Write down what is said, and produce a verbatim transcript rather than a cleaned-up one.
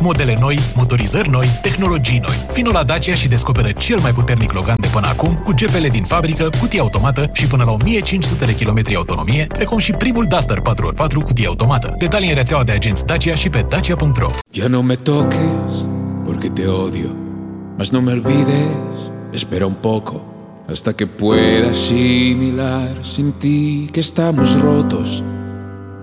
Modele noi, motorizări noi, tehnologii noi. Vino la Dacia și descoperă cel mai puternic Logan de până acum, cu G P L din fabrică, cutie automată și până la o mie cinci sute de kilometri autonomie, precum și primul Duster patru ori patru cutie automată. Detalii în rețeaua de agenți Dacia și pe dacia punct ro. Ya no me toques, porque te odio, mas no me olvides, espera un poco, hasta que pueda asimilar sin ti que estamos rotos.